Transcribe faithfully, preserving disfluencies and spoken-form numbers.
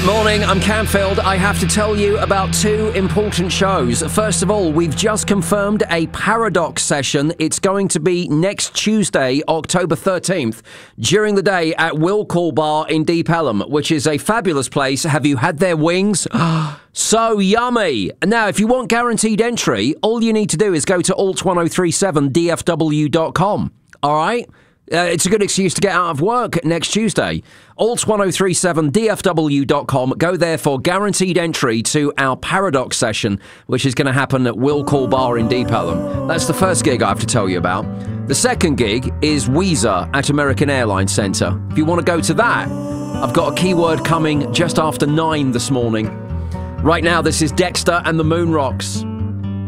Morning, I'm Camfield. I have to tell you about two important shows. First of all, we've just confirmed a Paradox session. It's going to be next Tuesday, October thirteenth, during the day at Will Call Bar in Deep Ellum, which is a fabulous place. Have you had their wings? So yummy. Now, if you want guaranteed entry, all you need to do is go to alt ten thirty-seven d f w dot com. All right? Uh, it's a good excuse to get out of work next Tuesday. alt ten thirty-seven d f w dot com. Go there for guaranteed entry to our Paradox session, which is going to happen at Will Call Bar in Deep Ellum. That's the first gig I have to tell you about. The second gig is Weezer at American Airlines Centre. If you want to go to that, I've got a keyword coming just after nine this morning. Right now, this is Dexter and the Moon Rocks.